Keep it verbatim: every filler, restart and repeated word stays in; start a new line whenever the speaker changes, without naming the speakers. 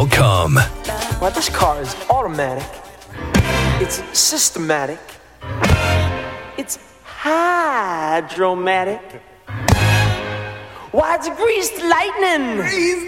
dot com.
Well, this car is automatic. It's systematic. It's hydromatic. Why, it's greased lightning.